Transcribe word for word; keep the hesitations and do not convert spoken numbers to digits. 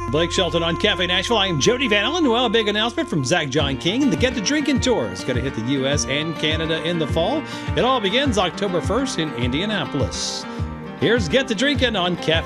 Blake Shelton on Cafe Nashville. I am Jody Van Allen. Well, a big announcement from Zach John King. The Get to Drinking Tour is going to hit the U S and Canada in the fall. It all begins October first in Indianapolis. Here's Get to Drinking on Cafe